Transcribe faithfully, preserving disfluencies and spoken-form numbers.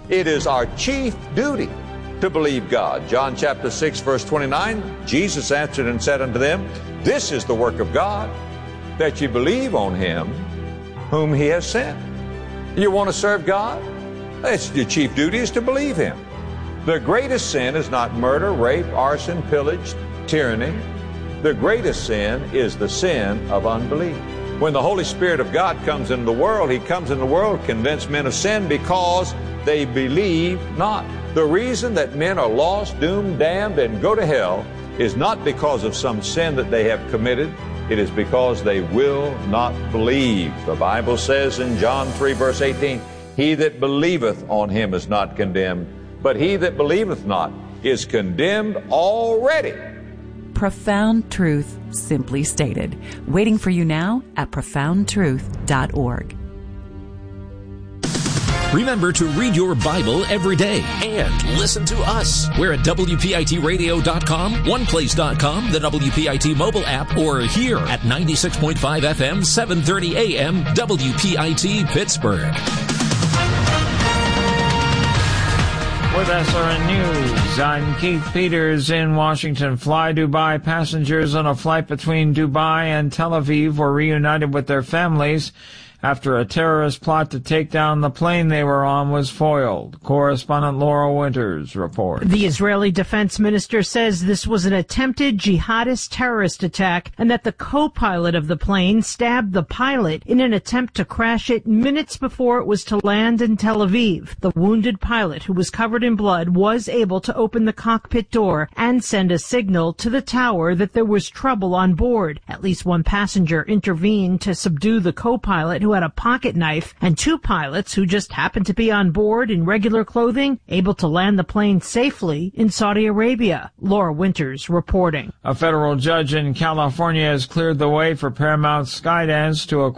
It is our chief duty to believe God. John chapter six, verse twenty-nine, Jesus answered and said unto them, this is the work of God, that ye believe on him whom he has sent. You want to serve God? That's your chief duty, is to believe him. The greatest sin is not murder, rape, arson, pillage, tyranny. The greatest sin is the sin of unbelief. When the Holy Spirit of God comes into the world, he comes into the world to convince men of sin because they believe not. The reason that men are lost, doomed, damned, and go to hell is not because of some sin that they have committed. It is because they will not believe. The Bible says in John three, verse eighteen, he that believeth on him is not condemned, but he that believeth not is condemned already. Profound truth, simply stated. Waiting for you now at profound truth dot org. Remember to read your Bible every day and listen to us. We're at W P I T radio dot com, one place dot com, the W P I T mobile app, or here at ninety-six point five F M, seven thirty A M, W P I T Pittsburgh. With S R N News, I'm Keith Peters in Washington. Fly Dubai passengers on a flight between Dubai and Tel Aviv were reunited with their families after a terrorist plot to take down the plane they were on was foiled. Correspondent Laura Winters reports. The Israeli defense minister says this was an attempted jihadist terrorist attack and that the co-pilot of the plane stabbed the pilot in an attempt to crash it minutes before it was to land in Tel Aviv. The wounded pilot, who was covered in blood, was able to open the cockpit door and send a signal to the tower that there was trouble on board. At least one passenger intervened to subdue the co-pilot, who had a pocket knife, and two pilots who just happened to be on board in regular clothing, able to land the plane safely in Saudi Arabia. Laura Winters reporting. A federal judge in California has cleared the way for Paramount Skydance to acquire